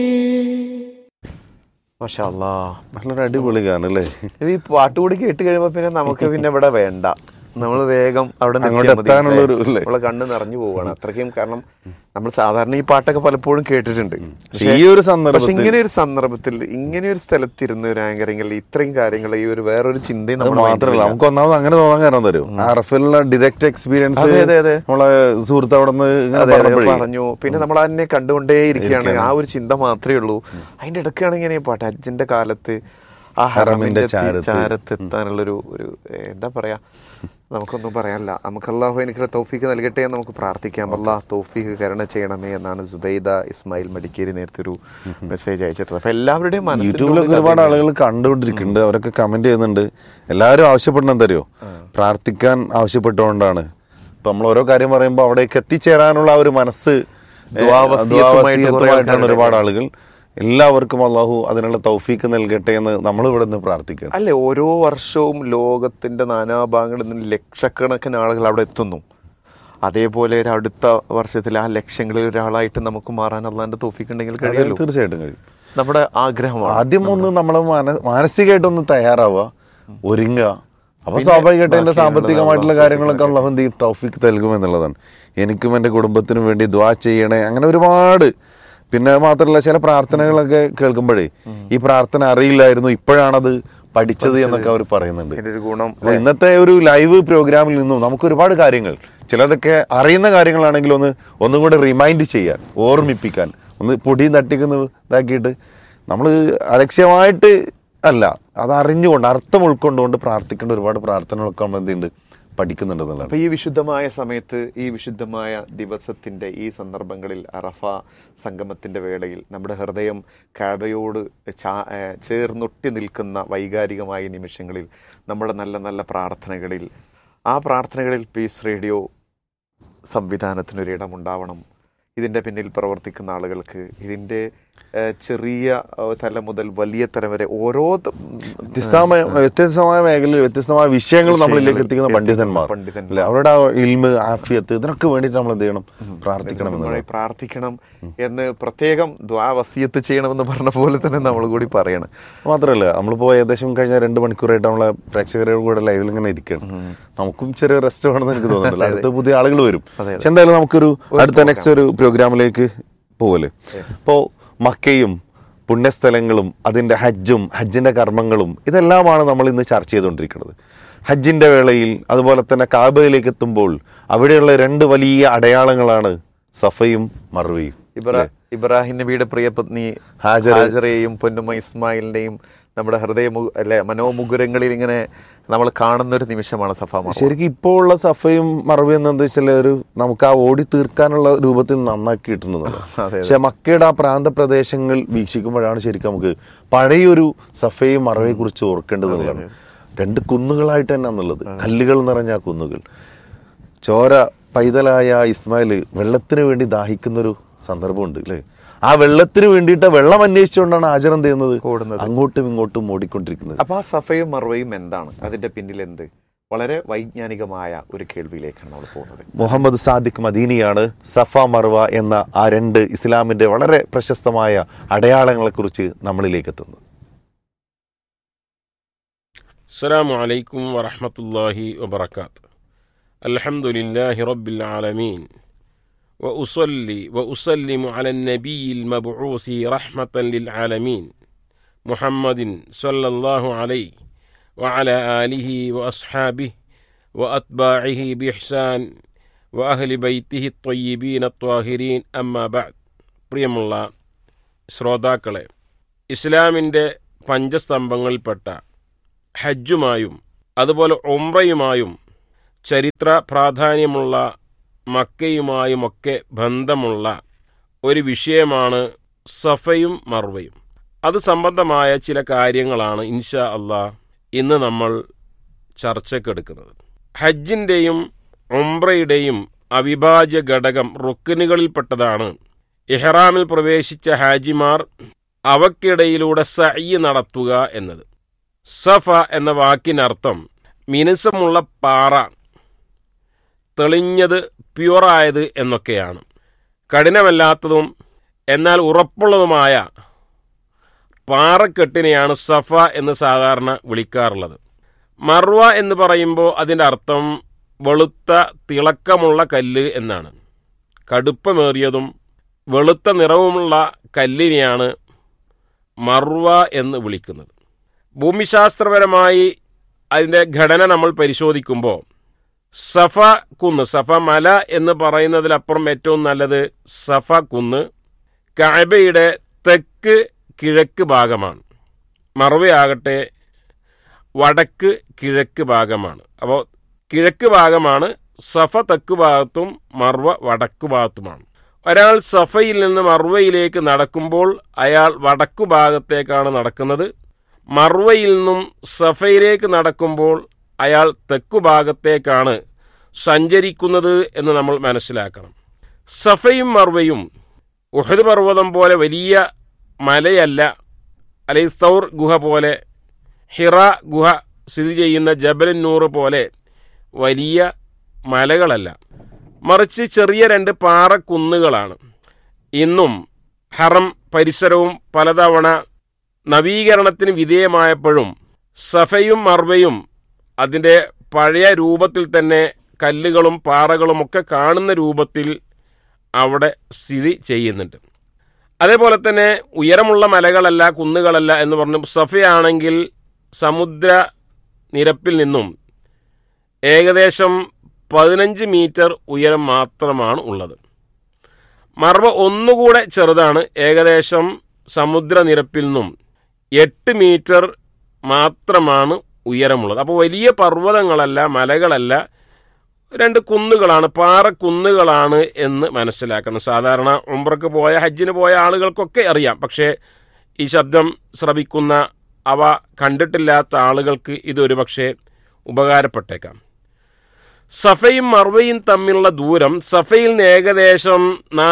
മാഷാ അല്ലാ, നല്ലൊരു അടിപൊളി ഗാനം അല്ലേ? ഈ പാട്ട് കൂടി കേട്ട് കഴിയുമ്പോ പിന്നെ നമുക്ക് പിന്നെ ഇവിടെ വേണ്ട, നമ്മൾ വേഗം അവിടെ നമ്മളെ കണ്ണ് നിറഞ്ഞു പോവാണ് അത്രയ്ക്കും. കാരണം നമ്മൾ സാധാരണ ഈ പാട്ടൊക്കെ പലപ്പോഴും കേട്ടിട്ടുണ്ട്. ഈ ഒരു സന്ദർഭം, ഇങ്ങനെ ഒരു സന്ദർഭത്തിൽ ഇങ്ങനെ ഒരു സ്ഥലത്തിരുന്ന് ഒരു ആങ്കറിംഗിൽ ഇത്രയും കാര്യങ്ങൾ, ഈ ഒരു വേറൊരു ചിന്തയും മാത്രമല്ല നമുക്ക് ഒന്നാമത് അങ്ങനെ തോന്നാൻ കാരണം തരും. RFL ഡയറക്റ്റ് എക്സ്പീരിയൻസ് നമ്മളെ സുഹൃത്ത് അവിടെ പറഞ്ഞു. പിന്നെ നമ്മൾ അതിനെ കണ്ടുകൊണ്ടേ ഇരിക്കുകയാണ്, ആ ഒരു ചിന്ത മാത്രമേ ഉള്ളൂ. അതിന്റെ ഇടയ്ക്കാണ് ഇങ്ങനെ പാട്ട് ഹജ്ജിന്റെ കാലത്ത് ആ ഹറമിന്റെ ചാരത്തെത്താനുള്ളൊരു എന്താ പറയാ, നമുക്കൊന്നും പറയാനില്ല. നമുക്ക് അള്ളാഹു എനിക്ക് തൗഫീഖ് നൽകട്ടെ എന്ന് നമുക്ക് പ്രാർത്ഥിക്കാം. അള്ളാഹ് തൗഫീഖ് കരുണ ചെയ്യണമേ എന്നാണ് സുബൈദ ഇസ്മായിൽ മടിക്കേരി നേരത്തെ ഒരു മെസ്സേജ് അയച്ചിട്ടുള്ളത്. അപ്പൊ എല്ലാവരുടെയും യൂട്യൂബിലൊക്കെ ഒരുപാട് ആളുകൾ കണ്ടുകൊണ്ടിരിക്കുന്നുണ്ട്, അവരൊക്കെ കമന്റ് ചെയ്യുന്നുണ്ട്. എല്ലാവരും ആവശ്യപ്പെടണം തരുമോ, പ്രാർത്ഥിക്കാൻ ആവശ്യപ്പെട്ടുകൊണ്ടാണ്. ഇപ്പൊ നമ്മൾ ഓരോ കാര്യം പറയുമ്പോൾ അവിടേക്ക് എത്തിച്ചേരാനുള്ള ഒരു മനസ്സ് ഒരുപാട് ആളുകൾ. എല്ലാവർക്കും അള്ളാഹു അതിനുള്ള തൗഫീക്ക് നൽകട്ടെ എന്ന് നമ്മൾ ഇവിടെ നിന്ന് പ്രാർത്ഥിക്കണം. അല്ലെ, ഓരോ വർഷവും ലോകത്തിന്റെ നാനാഭാഗങ്ങളിൽ നിന്ന് ലക്ഷക്കണക്കിന് ആളുകൾ അവിടെ എത്തുന്നു. അതേപോലെ അടുത്ത വർഷത്തിൽ ആ ലക്ഷങ്ങളിൽ ഒരാളായിട്ട് നമുക്ക് മാറാൻ അള്ളാന്റെ തൗഫീക്ക് ഉണ്ടെങ്കിൽ കഴിയുമല്ലോ. തീർച്ചയായിട്ടും കഴിയും. നമ്മുടെ ആഗ്രഹമാണ് ആദ്യം ഒന്ന് നമ്മൾ മാനസികമായിട്ടൊന്ന് തയ്യാറാവുക, ഒരുങ്ങുക. അപ്പൊ സ്വാഭാവികമായിട്ട് എന്റെ സാമ്പത്തികമായിട്ടുള്ള കാര്യങ്ങളൊക്കെ അള്ളാഹു എന്ത് ചെയ്യും, തൗഫീക്ക് നൽകുമെന്നുള്ളതാണ്. എനിക്കും എൻ്റെ കുടുംബത്തിനും വേണ്ടി ദുആ ചെയ്യണേ, അങ്ങനെ ഒരുപാട്. പിന്നെ മാത്രമല്ല, ചില പ്രാർത്ഥനകളൊക്കെ കേൾക്കുമ്പോഴേ ഈ പ്രാർത്ഥന അറിയില്ലായിരുന്നു, ഇപ്പോഴാണത് പഠിച്ചത് എന്നൊക്കെ അവർ പറയുന്നുണ്ട്. ഇന്നത്തെ ഒരു ലൈവ് പ്രോഗ്രാമിൽ നിന്നും നമുക്ക് ഒരുപാട് കാര്യങ്ങൾ, ചിലതൊക്കെ അറിയുന്ന കാര്യങ്ങളാണെങ്കിൽ ഒന്നും കൂടെ റിമൈൻഡ് ചെയ്യാൻ, ഓർമ്മിപ്പിക്കാൻ, ഒന്ന് പൊടിയും തട്ടിക്കുന്ന ഇതാക്കിയിട്ട് നമ്മൾ അലക്ഷ്യമായിട്ട് അല്ല, അത് അറിഞ്ഞുകൊണ്ട് അർത്ഥം ഉൾക്കൊണ്ടുകൊണ്ട് പ്രാർത്ഥിക്കേണ്ട ഒരുപാട് പ്രാർത്ഥനകളൊക്കെ നമ്മൾ എന്തുണ്ട് പഠിക്കുന്നുണ്ടെന്നുള്ളത്. അപ്പൊ ഈ വിശുദ്ധമായ സമയത്ത്, ഈ വിശുദ്ധമായ ദിവസത്തിന്റെ ഈ സന്ദർഭങ്ങളിൽ, അറഫ സംഗമത്തിന്റെ വേളയിൽ നമ്മുടെ ഹൃദയം കഅബയോട് ചേർന്നൊട്ടി നിൽക്കുന്ന വൈകാരികമായ നിമിഷങ്ങളിൽ നമ്മുടെ നല്ല നല്ല പ്രാർത്ഥനകളിൽ, ആ പ്രാർത്ഥനകളിൽ പീസ് റേഡിയോ സംവിധാനത്തിനൊരിടമുണ്ടാവണം. ഇതിൻ്റെ പിന്നിൽ പ്രവർത്തിക്കുന്ന ആളുകൾക്ക്, ഇതിൻ്റെ ചെറിയ തലം മുതൽ വലിയ തലം വരെ ഓരോ വ്യത്യസ്തമായ മേഖലയിൽ വ്യത്യസ്തമായ വിഷയങ്ങൾ നമ്മളിലേക്ക് എത്തിക്കുന്ന പണ്ഡിതന്മാർ, അവരുടെ ഇൽമ്, ആഫിയത്ത്, ഇതിനൊക്കെ വേണ്ടിയിട്ട് നമ്മൾ എന്ത് ചെയ്യണം, പ്രാർത്ഥിക്കണം എന്ന് പ്രത്യേകം ദുആ വസിയത്ത് ചെയ്യണമെന്ന് പറഞ്ഞ പോലെ തന്നെ നമ്മൾ കൂടി പറയണം. മാത്രമല്ല, നമ്മളിപ്പോൾ ഏകദേശം കഴിഞ്ഞ 2 മണിക്കൂറായിട്ട് നമ്മളെ പ്രേക്ഷകരോട് കൂടെ ലൈവിൽ ഇങ്ങനെ ഇരിക്കണം. നമുക്കും ചെറിയ റെസ്റ്റ് വേണമെന്ന് എനിക്ക് തോന്നുന്നില്ല. അടുത്ത പുതിയ ആളുകൾ വരും. പക്ഷെ എന്തായാലും നമുക്കൊരു അടുത്ത നെക്സ്റ്റ് ഒരു പ്രോഗ്രാമിലേക്ക് പോവല്ലേ. ഇപ്പോൾ മക്കയും പുണ്യസ്ഥലങ്ങളും അതിൻ്റെ ഹജ്ജിൻ്റെ കർമ്മങ്ങളും ഇതെല്ലാമാണ് നമ്മൾ ഇന്ന് ചർച്ച ചെയ്തുകൊണ്ടിരിക്കുന്നത്. ഹജ്ജിൻ്റെ വേളയിൽ അതുപോലെ തന്നെ കാബയിലേക്ക് എത്തുമ്പോൾ അവിടെയുള്ള 2 വലിയ അടയാളങ്ങളാണ് സഫയും മർവയും. ഇബ്രാഹിം നബിയുടെ പ്രിയപത്നി ഹാജറയെയും പൊന്നുമ്മ ഇസ്മായിലിന്റെയും നമ്മുടെ മനോമുകുരങ്ങളിൽ ഇങ്ങനെ നമ്മൾ കാണുന്ന ഒരു നിമിഷമാണ് സഫ മർവ. ശരിക്കും ഇപ്പോൾ ഉള്ള സഫയും മർവയും എന്താ വെച്ചാൽ നമുക്ക് ആ ഓടി തീർക്കാനുള്ള രൂപത്തിൽ നന്നാക്കിയിട്ടുണ്ടെന്നുള്ളത്. പക്ഷെ മക്കയുടെ ആ പ്രാന്തപ്രദേശങ്ങൾ വീക്ഷിക്കുമ്പോഴാണ് ശരിക്കും നമുക്ക് പഴയൊരു സഫയും മർവയെ കുറിച്ച് ഓർക്കേണ്ടതെന്നുള്ളതാണ്. 2 കുന്നുകളായിട്ട് തന്നെ എന്നുള്ളത്, കല്ലുകൾ നിറഞ്ഞ കുന്നുകൾ. ചോര പൈതലായ ഇസ്മായിൽ വെള്ളത്തിന് വേണ്ടി ദാഹിക്കുന്നൊരു സന്ദർഭമുണ്ട് അല്ലേ. ആ വെള്ളത്തിന് വേണ്ടിയിട്ട് വെള്ളം അന്വേഷിച്ചുകൊണ്ടാണ് ഹാജർ എന്ത് ചെയ്യുന്നത്, അങ്ങോട്ടും ഇങ്ങോട്ടും ഓടിക്കൊണ്ടിരിക്കുന്നത്. അപ്പൊ ആ സഫയും മർവയും എന്താണ്, അതിന്റെ പിന്നിൽ എന്ത്, വളരെ വൈജ്ഞാനികമായ ഒരു കേൾവിയിലേക്കാണ് നമ്മൾ പോകുന്നത്. മുഹമ്മദ് സാദിഖ് മദീനിയാണ് സഫ മർവ എന്ന ആ 2 ഇസ്ലാമിന്റെ വളരെ പ്രശസ്തമായ അടയാളങ്ങളെ കുറിച്ച് നമ്മളിലേക്ക് എത്തുന്നത്. അസ്സലാമു അലൈക്കും വറഹ്മത്തുള്ളാഹി വബറകാതുഹു. അൽഹംദുലില്ലാഹി റബ്ബിൽ ആലമീൻ وأصلي وأسلم على النبي المبعوث رحمة للعالمين محمد صلى الله عليه وعلى آله وأصحابه وأتباعه بإحسان وأهل بيته الطيبين الطاهرين أما بعد. പ്രിയമുള്ള ശ്രോതാക്കളെ, ഇസ്ലാമിൻ്റെ പഞ്ചസ്തംഭങ്ങളിൽപ്പെട്ട ഹജ്ജുമായും അതുപോലെ ഉംറയുമായും ചരിത്ര പ്രാധാന്യമുള്ള മക്കയുമായുമൊക്കെ ബന്ധമുള്ള ഒരു വിഷയമാണ് സഫയും മർവയും. അത് സംബന്ധമായ ചില കാര്യങ്ങളാണ് ഇൻഷാ അല്ലാഹ് ഇന്ന് നമ്മൾ ചർച്ചയ്ക്കെടുക്കുന്നത്. ഹജ്ജിൻ്റെയും ഉംറയുടെയും അവിഭാജ്യ ഘടകം റുക്നുകളിൽപ്പെട്ടതാണ് ഇഹ്റാമിൽ പ്രവേശിച്ച ഹാജിമാർ അവക്കിടയിലൂടെ സഅയ് നടത്തുക എന്നത്. സഫ എന്ന വാക്കിനർത്ഥം മിനുസമുള്ള പാറ, തെളിഞ്ഞത്, പ്യുവറായത് എന്നൊക്കെയാണ്. കഠിനമല്ലാത്തതും എന്നാൽ ഉറപ്പുള്ളതുമായ പാറക്കെട്ടിനെയാണ് സഫ എന്ന് സാധാരണ വിളിക്കാറുള്ളത്. മർവ എന്ന് പറയുമ്പോൾ അതിൻ്റെ അർത്ഥം വെളുത്ത തിളക്കമുള്ള കല്ല് എന്നാണ്. കടുപ്പമേറിയതും വെളുത്ത നിറവുമുള്ള കല്ലിനെയാണ് മർവ എന്ന് വിളിക്കുന്നത്. ഭൂമിശാസ്ത്രപരമായി അതിൻ്റെ ഘടന നമ്മൾ പരിശോധിക്കുമ്പോൾ സഫ കുന്ന്, സഫ മല എന്ന് പറയുന്നതിലപ്പുറം ഏറ്റവും നല്ലത് സഫ കുന്ന് കഅബയുടെ തെക്ക് കിഴക്ക് ഭാഗമാണ്. മർവയാകട്ടെ വടക്ക് കിഴക്ക് ഭാഗമാണ്. അപ്പോൾ കിഴക്ക് ഭാഗമാണ്, സഫ തെക്ക് ഭാഗത്തും മർവ വടക്കു ഭാഗത്തുമാണ്. ഒരാൾ സഫയിൽ നിന്ന് മർവയിലേക്ക് നടക്കുമ്പോൾ അയാൾ വടക്കു ഭാഗത്തേക്കാണ് നടക്കുന്നത്. മർവയിൽ നിന്നും സഫയിലേക്ക് നടക്കുമ്പോൾ അയാൾ തെക്കു ഭാഗത്തേക്കാണ് സഞ്ചരിക്കുന്നത് എന്ന് നമ്മൾ മനസ്സിലാക്കണം. സഫയും മർവയും ഉഹദ് പർവ്വതം പോലെ വലിയ മലയല്ല, അല്ലെങ്കിൽ സൗർ ഗുഹ പോലെ, ഹിറ ഗുഹ സ്ഥിതി ചെയ്യുന്ന ജബൽ നൂർ പോലെ വലിയ മലകളല്ല, മറിച്ച് ചെറിയ രണ്ട് പാറക്കുന്നുകളാണ്. ഇന്നും ഹറം പരിസരവും പലതവണ നവീകരണത്തിന് വിധേയമായപ്പോഴും സഫയും മർവയും അതിൻ്റെ പഴയ രൂപത്തിൽ തന്നെ കല്ലുകളും പാറകളുമൊക്കെ കാണുന്ന രൂപത്തിൽ അവിടെ സ്ഥിതി ചെയ്യുന്നുണ്ട്. അതേപോലെ തന്നെ ഉയരമുള്ള മലകളല്ല, കുന്നുകളല്ല എന്ന് പറഞ്ഞു. സഫയാണെങ്കിൽ സമുദ്ര നിരപ്പിൽ നിന്നും ഏകദേശം 15 മീറ്റർ ഉയരം മാത്രമാണ് ഉള്ളത്. മർവ ഒന്നുകൂടെ ചെറുതാണ്, ഏകദേശം സമുദ്രനിരപ്പിൽ നിന്നും 8 മീറ്റർ മാത്രമാണ് ഉയരമുള്ളത്. അപ്പോൾ വലിയ പർവ്വതങ്ങളല്ല, മലകളല്ല, രണ്ട് കുന്നുകളാണ്, പാറക്കുന്നുകളാണ് എന്ന് മനസ്സിലാക്കണം. സാധാരണ ഉംറയ്ക്ക് പോയ, ഹജ്ജിന് പോയ ആളുകൾക്കൊക്കെ അറിയാം. പക്ഷേ ഈ ശബ്ദം ശ്രവിക്കുന്ന, അവ കണ്ടിട്ടില്ലാത്ത ആളുകൾക്ക് ഇതൊരു പക്ഷേ ഉപകാരപ്പെട്ടേക്കാം. സഫയും മർവയും തമ്മിലുള്ള ദൂരം സഫയിൽ നിന്ന് ഏകദേശം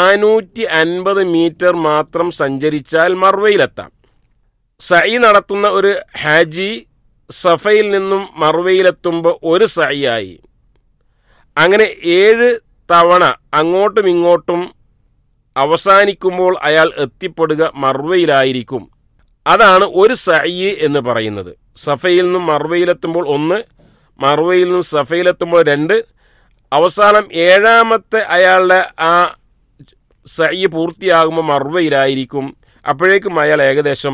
450 മീറ്റർ മാത്രം സഞ്ചരിച്ചാൽ മർവയിലെത്താം. സഈ നടത്തുന്ന ഒരു ഹാജി സഫയിൽ നിന്നും മർവയിലെത്തുമ്പോൾ ഒരു സഈയായി. അങ്ങനെ 7 തവണ അങ്ങോട്ടും ഇങ്ങോട്ടും അവസാനിക്കുമ്പോൾ അയാൾ എത്തിപ്പെടുക മർവയിലായിരിക്കും. അതാണ് ഒരു സഈ എന്ന് പറയുന്നത്. സഫയിൽ നിന്നും മർവയിലെത്തുമ്പോൾ 1, മർവയിൽ നിന്നും സഫയിലെത്തുമ്പോൾ 2, അവസാനം 7ാമത്തെ അയാളുടെ ആ സഈ പൂർത്തിയാകുമ്പോൾ മർവയിലായിരിക്കും. അപ്പോഴേക്കും അയാൾ ഏകദേശം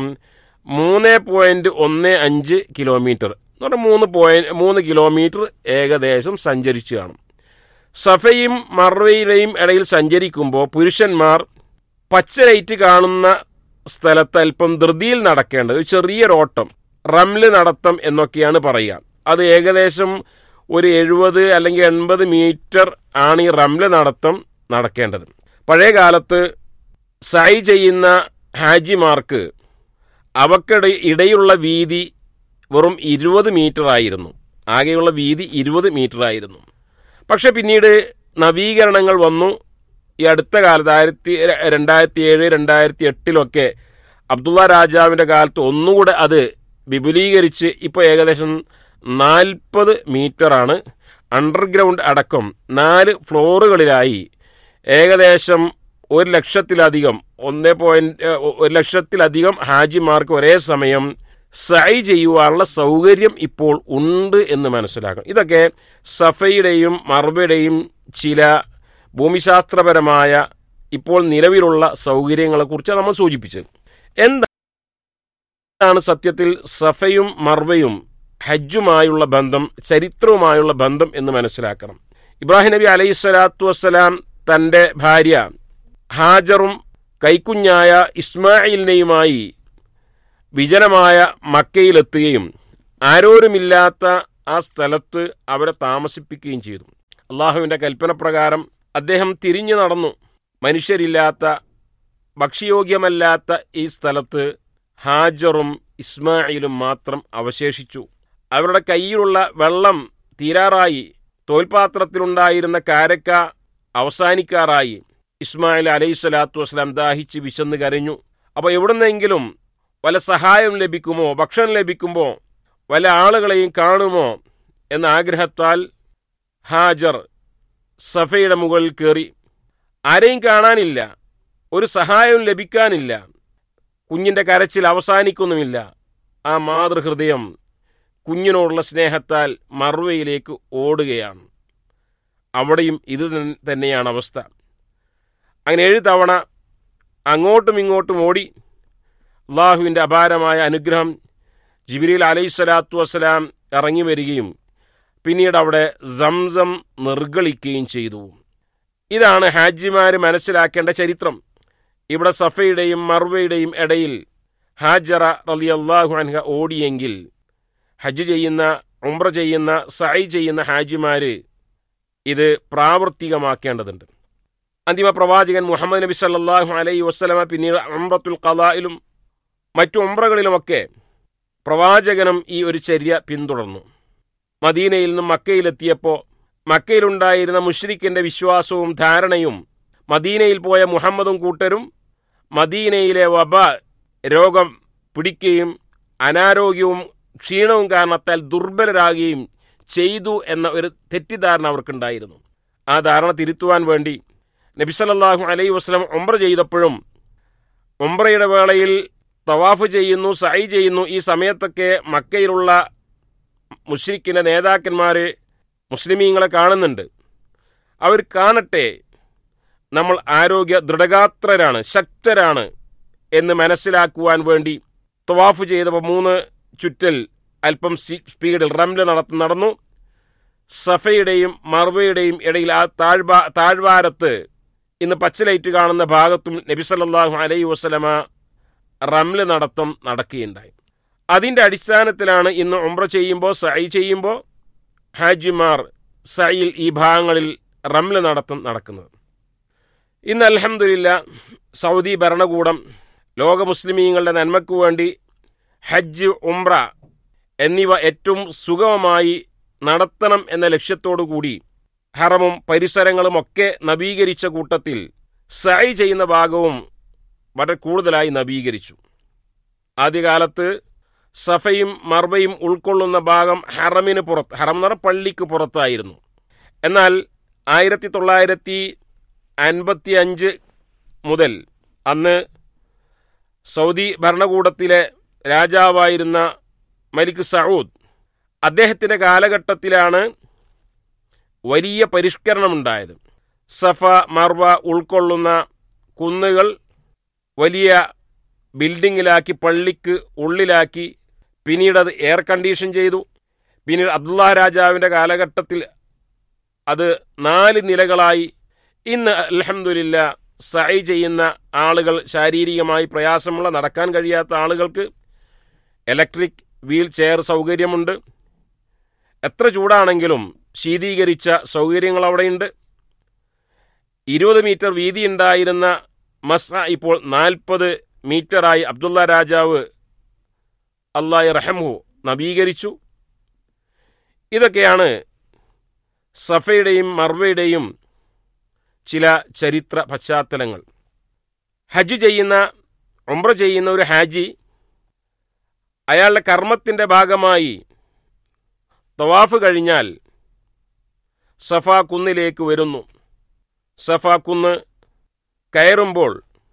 3.15 കിലോമീറ്റർ എന്ന് പറഞ്ഞാൽ 3 കിലോമീറ്റർ ഏകദേശം സഞ്ചരിച്ചു കാണും. സഫയും മർവയിലെയും ഇടയിൽ സഞ്ചരിക്കുമ്പോൾ പുരുഷന്മാർ പച്ച ലൈറ്റ് കാണുന്ന സ്ഥലത്ത് അല്പം ധൃതിയിൽ നടക്കേണ്ടത്, ചെറിയൊരോട്ടം, റംല് നടത്തം എന്നൊക്കെയാണ് പറയുക. അത് ഏകദേശം ഒരു 70 അല്ലെങ്കിൽ 80 മീറ്റർ ആണ് ഈ റംല് നടത്തം നടക്കേണ്ടത്. പഴയ കാലത്ത് സഈ ചെയ്യുന്ന ഹാജിമാർക്ക് അവക്കിടയിലുള്ള വീതി വെറും 20 മീറ്റർ ആയിരുന്നു. ആകെയുള്ള വീതി 20 മീറ്റർ ആയിരുന്നു. പക്ഷെ പിന്നീട് നവീകരണങ്ങൾ വന്നു. ഈ അടുത്ത കാലത്ത് 2007, 2008 അബ്ദുള്ള രാജാവിൻ്റെ കാലത്ത് ഒന്നുകൂടെ അത് വിപുലീകരിച്ച് ഇപ്പോൾ ഏകദേശം 40 മീറ്ററാണ്. അണ്ടർഗ്രൗണ്ട് അടക്കം 4 ഫ്ലോറുകളിലായി ഏകദേശം 1 ലക്ഷത്തിലധികം 1 ലക്ഷത്തിലധികം ഹാജിമാർക്ക് ഒരേ സമയം സഈ ചെയ്യുവാനുള്ള സൗകര്യം ഇപ്പോൾ ഉണ്ട് എന്ന് മനസ്സിലാക്കണം. ഇതൊക്കെ സഫയുടെയും മർവയുടെയും ചില ഭൂമിശാസ്ത്രപരമായ ഇപ്പോൾ നിലവിലുള്ള സൗകര്യങ്ങളെക്കുറിച്ച് നമ്മൾ സൂചിപ്പിച്ചത്. എന്താണ് സത്യത്തിൽ സഫയും മർവയും ഹജ്ജുമായുള്ള ബന്ധം, ചരിത്രവുമായുള്ള ബന്ധം എന്ന് മനസ്സിലാക്കണം. ഇബ്രാഹിം നബി അലൈഹിസ്സലാത്തു വസ്സലാം തൻ്റെ ഭാര്യ ഹാജറും കൈക്കുഞ്ഞായ ഇസ്മായിലിനെയുമായി വിജനമായ മക്കയിലെത്തുകയും ആരോരുമില്ലാത്ത ആ സ്ഥലത്ത് അവരെ താമസിപ്പിക്കുകയും ചെയ്തു. അള്ളാഹുവിൻ്റെ കൽപ്പന പ്രകാരം അദ്ദേഹം തിരിഞ്ഞു നടന്നു. മനുഷ്യരില്ലാത്ത, ഭക്ഷ്യയോഗ്യമല്ലാത്ത ഈ സ്ഥലത്ത് ഹാജറും ഇസ്മായിലും മാത്രം അവശേഷിച്ചു. അവരുടെ കയ്യിലുള്ള വെള്ളം തീരാറായി. തോൽപാത്രത്തിലുണ്ടായിരുന്ന കാരക്ക അവസാനിക്കാറായി. ഇസ്മായിൽ അലൈഹിസ്സലാത്തു വസ്സലാം ദാഹിച്ച് വിശന്ന് കരഞ്ഞു. അപ്പോൾ എവിടുന്നെങ്കിലും വല്ല സഹായം ലഭിക്കുമോ, ഭക്ഷണം ലഭിക്കുമോ, വല്ല ആളുകളെയും കാണുമോ എന്ന ആഗ്രഹത്താൽ ഹാജർ സഫയുടെ മുകളിൽ കയറി. ആരെയും കാണാനില്ല. ഒരു സഹായവും ലഭിക്കാനില്ല. കുഞ്ഞിൻ്റെ കരച്ചിൽ അവസാനിക്കുന്നുമില്ല. ആ മാതൃഹൃദയം കുഞ്ഞിനോടുള്ള സ്നേഹത്താൽ മർവയിലേക്ക് ഓടുകയാണ്. അവിടെയും ഇത് തന്നെയാണ് അവസ്ഥ. അങ്ങനെ 7 തവണ അങ്ങോട്ടും ഇങ്ങോട്ടും ഓടി അള്ളാഹുവിൻ്റെ അപാരമായ അനുഗ്രഹം ജിബ്രീൽ അലൈഹിസ്സലാത്തു വസ്സലാം ഇറങ്ങി വരികയും പിന്നീട് അവിടെ സംസം നിർഗളിക്കുകയും ചെയ്തു. ഇതാണ് ഹാജിമാർ മനസ്സിലാക്കേണ്ട ചരിത്രം. ഇവിടെ സഫയുടെയും മർവയുടെയും ഇടയിൽ ഹാജറ റളിയല്ലാഹു അൻഹ ഓടിയെങ്കിൽ ഹജ്ജ് ചെയ്യുന്ന, ഉംറ ചെയ്യുന്ന, സഅയ് ചെയ്യുന്ന ഹാജിമാർ ഇത് പ്രാവർത്തികമാക്കേണ്ടതുണ്ട്. അന്തിമ പ്രവാചകൻ മുഹമ്മദ് നബി സല്ലല്ലാഹു അലൈഹി വസല്ലമ പിന്നീട് ഉംറത്തുൽ ഖളായിലും മറ്റു ഉംറകളിലുമൊക്കെ പ്രവാചകനും ഈ ഒരു ചര്യ പിന്തുടർന്നു. മദീനയിൽ നിന്നും മക്കയിലെത്തിയപ്പോൾ മക്കയിലുണ്ടായിരുന്ന മുശ്രിക്കിൻ്റെ വിശ്വാസവും ധാരണയും മദീനയിൽ പോയ മുഹമ്മദും കൂട്ടരും മദീനയിലെ വബ രോഗം പിടിക്കുകയും അനാരോഗ്യവും ക്ഷീണവും കാരണത്താൽ ദുർബലരാകുകയും ചെയ്തു എന്ന ഒരു തെറ്റിദ്ധാരണ അവർക്കുണ്ടായിരുന്നു. ആ ധാരണ തിരുത്തുവാൻ വേണ്ടി നബി സല്ലല്ലാഹു അലൈഹി വസല്ലം ഉംറ ചെയ്തപ്പോഴും ഉംറയുടെ വേളയിൽ തവാഫ് ചെയ്യുന്നു, സഅയ് ചെയ്യുന്നു. ഈ സമയത്തൊക്കെ മക്കയിലുള്ള മുശ്രിക്കിൻ്റെ നേതാക്കന്മാർ മുസ്ലിമീങ്ങളെ കാണുന്നുണ്ട്. അവർ കാണട്ടെ, നമ്മൾ ആരോഗ്യ ദൃഢഗാത്രരാണ്, ശക്തരാണ് എന്ന് മനസ്സിലാക്കുവാൻ വേണ്ടി തവാഫ് ചെയ്തപ്പോൾ 3 ചുറ്റൽ അല്പം സ്പീഡിൽ റംല നടന്നു. സഫയുടെയും മർവയുടെയും ഇടയിൽ ആ താഴ്വാരത്ത് ഇന്ന് പച്ചലൈറ്റ് കാണുന്ന ഭാഗത്തും നബി സല്ലല്ലാഹു അലൈഹി വസല്ലമ റംല നടക്കുകയുണ്ടായി. അതിൻ്റെ അടിസ്ഥാനത്തിലാണ് ഇന്ന് ഉംറ ചെയ്യുമ്പോൾ, സഅയ് ചെയ്യുമ്പോൾ ഹാജിമാർ സഅയിൽ ഈ ഭാഗങ്ങളിൽ റംല നടക്കുന്നത്. ഇന്ന് അൽഹംദുലില്ലാ സൗദി ഭരണകൂടം ലോക മുസ്ലിമീങ്ങളുടെ നന്മയ്ക്കു വേണ്ടി ഹജ്ജ്, ഉംറ എന്നിവ ഏറ്റവും സുഗമമായി നടത്തണം എന്ന ലക്ഷ്യത്തോടു കൂടി ഹറമും പരിസരങ്ങളുമൊക്കെ നവീകരിച്ച കൂട്ടത്തിൽ സഅയ് ചെയ്യുന്ന ഭാഗവും വളരെ കൂടുതലായി നവീകരിച്ചു. ആദ്യകാലത്ത് സഫയും മർവയും ഉൾക്കൊള്ളുന്ന ഭാഗം ഹറമിന് പുറത്ത്, ഹറം എന്ന് പറഞ്ഞാൽ പള്ളിക്ക് പുറത്തായിരുന്നു. എന്നാൽ 1955 മുതൽ അന്ന് സൗദി ഭരണകൂടത്തിലെ രാജാവായിരുന്ന മലിക് സഊദ്, അദ്ദേഹത്തിൻ്റെ കാലഘട്ടത്തിലാണ് വലിയ പരിഷ്കരണമുണ്ടായത്. സഫ മർവ ഉൾക്കൊള്ളുന്ന കുന്നുകൾ വലിയ ബിൽഡിങ്ങിലാക്കി, പള്ളിക്ക് ഉള്ളിലാക്കി. പിന്നീട് അത് എയർ കണ്ടീഷൻ ചെയ്തു. പിന്നീട് അബ്ദുല്ലാഹ് രാജാവിൻ്റെ കാലഘട്ടത്തിൽ അത് 4 നിലകളായി. ഇന്ന് അൽഹംദുലില്ലാ സഅയ് ചെയ്യുന്ന ആളുകൾ, ശാരീരികമായി പ്രയാസമുള്ള, നടക്കാൻ കഴിയാത്ത ആളുകൾക്ക് ഇലക്ട്രിക് വീൽ ചെയർ സൗകര്യമുണ്ട്. എത്ര ചൂടാണെങ്കിലും ശീതീകരിച്ച സൗകര്യങ്ങൾ അവിടെയുണ്ട്. 20 മീറ്റർ വീതിയുണ്ടായിരുന്ന മസ്അ ഇപ്പോൾ 40 മീറ്ററായി അബ്ദുള്ള രാജാവ് അല്ലാഹു റഹ്മഹു നവീകരിച്ചു. ഇതൊക്കെയാണ് സഫയുടെയും മർവയുടെയും ചില ചരിത്ര പശ്ചാത്തലങ്ങൾ. ഹജ്ജ് ചെയ്യുന്ന, ഉംറ ചെയ്യുന്ന ഒരു ഹാജി അയാളുടെ കർമ്മത്തിൻ്റെ ഭാഗമായി തവാഫ് കഴിഞ്ഞാൽ സഫ കുന്നിലേക്ക് വരുന്നു. സഫ കുന്ന് കയറുമ്പോൾ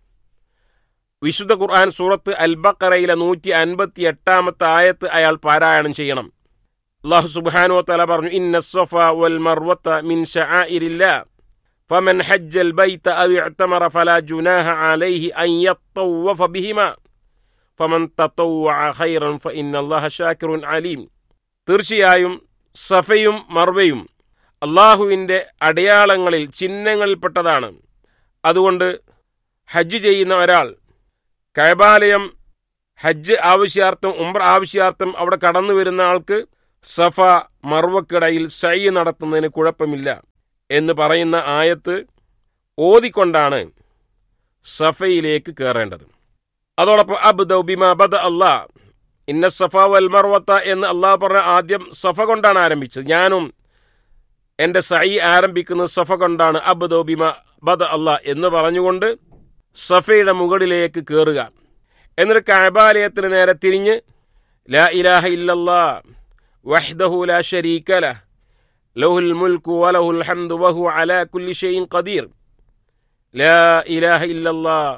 വിശുദ്ധ ഖുർആൻ സൂറത്ത് അൽ ബഖറയിലെ 158 ആയത്ത് അയാൾ പാരായണം ചെയ്യണം. അല്ലാഹു സുബ്ഹാനഹു വ തആല പറഞ്ഞു, ഇന്ന സഫ വൽ മർവത മിൻ ശആഇരില്ലാ ഫമൻ ഹജ്ജൽ ബൈത ഔ ഇഅ്തമറ ഫലാ ജുനാഹ അലൈഹി അൻ യത്തവഫ ബിഹിമാ ഫമൻ തതവ്വഅ ഖൈറൻ ഫഇന്നല്ലാഹ ശാകിറുൻ അലീം. തീർച്ചയായും സഫയും മർവയും അള്ളാഹുവിൻ്റെ അടയാളങ്ങളിൽ, ചിഹ്നങ്ങളിൽപ്പെട്ടതാണ്. അതുകൊണ്ട് ഹജ്ജ് ചെയ്യുന്ന ഒരാൾ കഅബാലയം ഹജ്ജ് ആവശ്യാർത്ഥം, ഉംറ ആവശ്യാർത്ഥം അവിടെ കടന്നു വരുന്ന ആൾക്ക് സഫ മർവക്കിടയിൽ സഅയ് നടത്തുന്നതിന് കുഴപ്പമില്ല എന്ന് പറയുന്ന ആയത്ത് ഓതിക്കൊണ്ടാണ് സഫയിലേക്ക് കയറേണ്ടത്. അതോടൊപ്പം അബ്ദഉ ബിമാ ബദ അല്ലാഹ് ഇന്ന സഫ വൽ മർവത എന്ന് അള്ളാഹ് പറഞ്ഞ ആദ്യം സഫ കൊണ്ടാണ് ആരംഭിച്ചത്. ഞാനും എൻ്റെ സഅയ് ആരംഭിക്കുന്നത് സഫ കൊണ്ടാണ്. അബ്ദഉ ബിമാ ബദ അല്ലാഹ് എന്ന് പറഞ്ഞുകൊണ്ട് സഫയുടെ മുകളിലേക്ക് കയറുക. എന്നിട്ട് കഅബാലയത്തിന് നേരെ തിരിഞ്ഞ് ലാ ഇലാഹ ഇല്ലല്ലാഹ് വഹ്ദഹു ലാ ശരീക ലഹ് ലഹുൽ മുൽക്കു വലഹുൽ ഹംദു വഹുവ അലാ കുല്ലി ഷൈഇൻ ഖദീർ ലാ ഇലാഹ ഇല്ലല്ലാഹ്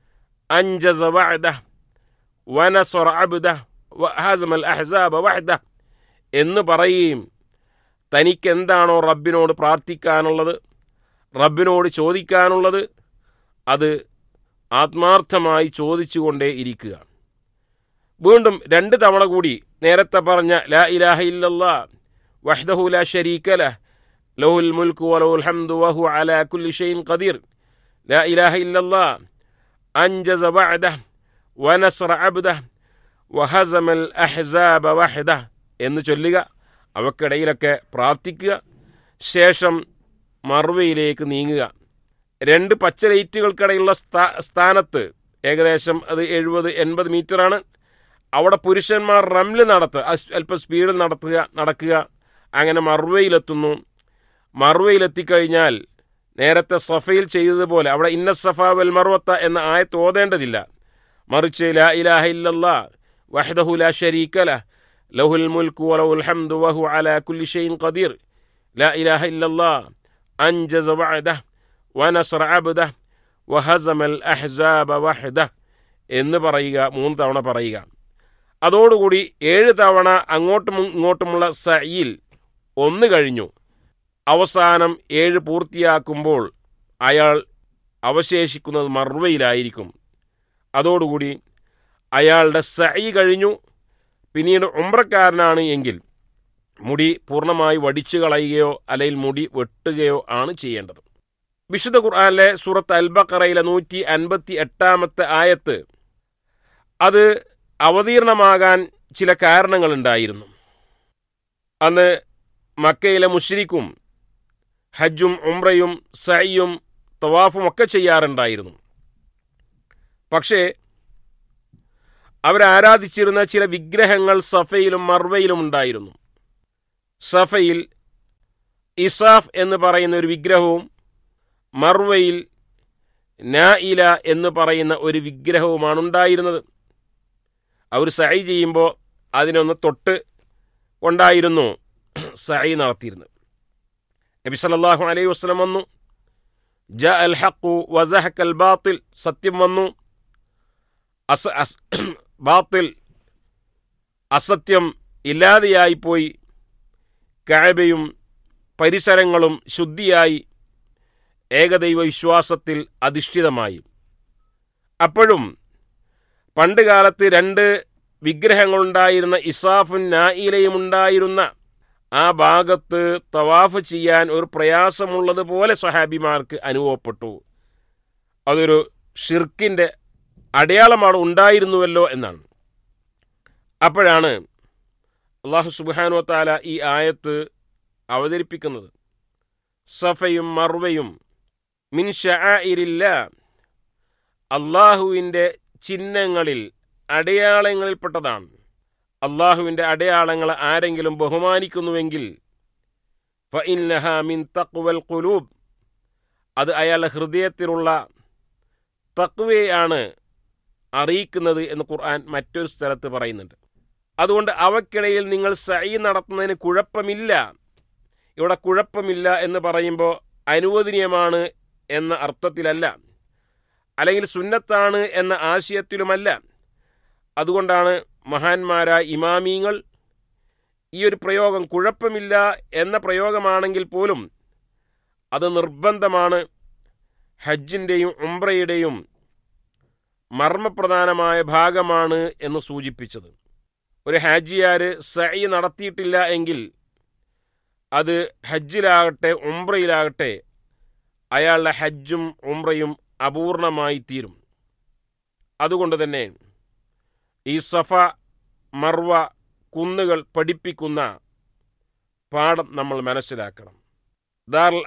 അൻജസ വഅദഹ വനസറ അബ്ദഹ വഹസമൽ അഹ്സാബ വഹദഹ എന്ന് പറയുകയും തനിക്കെന്താണോ റബ്ബിനോട് പ്രാർത്ഥിക്കാനുള്ളത്, റബ്ബിനോട് ചോദിക്കാനുള്ളത്, അത് ആത്മാർത്ഥമായി ചോദിച്ചുകൊണ്ടേ ഇരിക്കുക. വീണ്ടും 2 തവണ കൂടി നേരത്തെ പറഞ്ഞ ലാ ഇലാഹ ഇല്ലല്ലാഹ് വഹ്ദഹു ലാ ശരീക ലഹ് ലഹുൽ മുൽക്കു വലഹുൽ ഹംദു വഹുവ അലാ കുല്ലി ഷൈഇൻ ഖദീർ ലാ ഇലാഹ ഇല്ലല്ലാഹ് അൻജസ വഅദഹ വനസറ അബ്ദഹ വഹസമൽ അഹ്സാബ വഹദഹ എന്ന് ചൊല്ലുക. അവക്കിടയിലൊക്കെ പ്രാർത്ഥിക്കുക. ശേഷം മർവയിലേക്ക് നീങ്ങുക. 2 പച്ച ലൈറ്റുകൾക്കിടയിലുള്ള സ്ഥാനത്ത് ഏകദേശം അത് 70-80 മീറ്ററാണ്. അവിടെ പുരുഷന്മാർ റംല് നടത്തുക, അല്പം സ്പീഡിൽ നടക്കുക. അങ്ങനെ മർവയിലെത്തുന്നു. മർവയിലെത്തിക്കഴിഞ്ഞാൽ നേരത്തെ സഫയിൽ ചെയ്തതുപോലെ അവിടെ ഇന്ന സഫ വൽ മർവത്ത എന്ന ആയത്ത് ഓതേണ്ടതില്ല. മറിച്ച് ലാ ഇലാഹ ഇല്ലല്ലാഹ് വഹ്ദഹു ലാ ശരീക ലഹ് ലഹുൽ മുൽക്കു വലഹുൽ ഹംദു വഹുവ അലാ കുല്ലി ഷൈഇൻ ഖദീർ ലാ ഇലാഹ ഇല്ലല്ലാഹ് അൻജസ വഅദഹ വനസറ അബ്ദഹ വഹസമൽ അഹ്സാബ വഹദഹ എന്ന് പറയുക. 3 തവണ പറയുക. അതോടുകൂടി 7 തവണ അങ്ങോട്ടും ഇങ്ങോട്ടുമുള്ള സഈൽ 1 കഴിഞ്ഞു. അവസാനം 7 പൂർത്തിയാക്കുമ്പോൾ അയാൾ അവശേഷിക്കുന്നത് മർവയിലായിരിക്കും. അതോടുകൂടി അയാളുടെ സഈ കഴിഞ്ഞു. പിന്നീട് ഉംറക്കാരനാണ് എങ്കിൽ മുടി പൂർണ്ണമായി വടിച്ചു കളയുകയോ അല്ലെങ്കിൽ മുടി വെട്ടുകയോ ആണ് ചെയ്യേണ്ടത്. വിശുദ്ധ ഖുർആനിലെ സൂറത്ത് അൽ ബഖറയിലെ 158-ാമത്തെ ആയത്ത് അത് അവതീർണമാകാൻ ചില കാരണങ്ങളുണ്ടായിരുന്നു. അന്ന് മക്കയിലെ മുശ്രിക്കും ഹജ്ജും ഉംറയും സഅയും തവാഫും ഒക്കെ ചെയ്യാറുണ്ടായിരുന്നു. പക്ഷേ അവരാരാധിച്ചിരുന്ന ചില വിഗ്രഹങ്ങൾ സഫയിലും മർവയിലും ഉണ്ടായിരുന്നു. സഫയിൽ ഇസാഫ് എന്ന് പറയുന്ന ഒരു വിഗ്രഹവും മർവയിൽ നായില എന്ന് പറയുന്ന ഒരു വിഗ്രഹവുമാണ് ഉണ്ടായിരുന്നത്. അവർ സഈ ചെയ്യുമ്പോൾ അതിനൊന്ന് തൊട്ട് കൊണ്ടായിരുന്നു സഈ നടത്തിയിരുന്നത്. നബി സല്ലല്ലാഹു അലൈഹി വസല്ലം വന്നു. ജാ അൽ ഹഖു വസഹഖൽ ബാത്തിൽ, സത്യം വന്നു, ബാത്തിൽ അസത്യം ഇല്ലാതെയായിപ്പോയി. കഅബയും പരിസരങ്ങളും ശുദ്ധിയായി ഏകദൈവ വിശ്വാസത്തിൽ അധിഷ്ഠിതമായി. അപ്പോഴും പണ്ട് കാലത്ത് 2 വിഗ്രഹങ്ങളുണ്ടായിരുന്ന ഇസാഫും നായിലയും ഉണ്ടായിരുന്ന ആ ഭാഗത്ത് തവാഫ് ചെയ്യാൻ ഒരു പ്രയാസമുള്ളതുപോലെ സ്വഹാബിമാർക്ക് അനുഭവപ്പെട്ടു. അതൊരു ഷിർക്കിൻ്റെ അടയാളമാണ് ഉണ്ടായിരുന്നുവല്ലോ എന്നാണ്. അപ്പോഴാണ് അല്ലാഹു സുബ്ഹാനഹു വ തആല ഈ ആയത്ത് അവതരിപ്പിക്കുന്നത്. സഫയും മർവയും മിൻ ശആഇരില്ലാഹ്, അല്ലാഹുവിൻ്റെ ചിഹ്നങ്ങളിൽ അടയാളങ്ങളിൽപ്പെട്ടതാണ്. അല്ലാഹുവിൻ്റെ അടയാളങ്ങൾ ആരെങ്കിലും ബഹുമാനിക്കുന്നുവെങ്കിൽ ഫഇന്നഹാ മിൻ തഖ്വൽ ഖുലൂബ്, അത് അയാളുടെ ഹൃദയത്തിലുള്ള തഖ്വയാണ് അറിയിക്കുന്നത് എന്ന് ഖുർആൻ മറ്റൊരു സ്ഥലത്ത് പറയുന്നുണ്ട്. അതുകൊണ്ട് അവക്കിടയിൽ നിങ്ങൾ സഈ നടത്തുന്നതിന് കുഴപ്പമില്ല. ഇവിടെ കുഴപ്പമില്ല എന്ന് പറയുമ്പോൾ അനുവദനീയമാണ് എന്ന അർത്ഥത്തിലല്ല, അല്ലെങ്കിൽ സുന്നത്താണ് എന്ന ആശയത്തിലുമല്ല. അതുകൊണ്ടാണ് മഹാന്മാരായ ഇമാമീങ്ങൾ ഈ ഒരു പ്രയോഗം കുഴപ്പമില്ല എന്ന പ്രയോഗമാണെങ്കിൽ പോലും അത് നിർബന്ധമാണ്, ഹജ്ജിൻ്റെയും ഉംറയുടെയും മർമ്മപ്രധാനമായ ഭാഗമാണ് എന്ന് സൂചിപ്പിച്ചത്. ഒരു ഹാജിയാർ സഈ നടത്തിയിട്ടില്ല എങ്കിൽ അത് ഹജ്ജിലാകട്ടെ ഉംറയിലാകട്ടെ അയാളുടെ ഹജ്ജും ഉംറയും അപൂർണമായി തീരും. അതുകൊണ്ട് തന്നെ ഈ സഫ മർവ കുന്നുകൾ പഠിപ്പിക്കുന്ന പാഠം നമ്മൾ മനസ്സിലാക്കണം. ദാറുൽ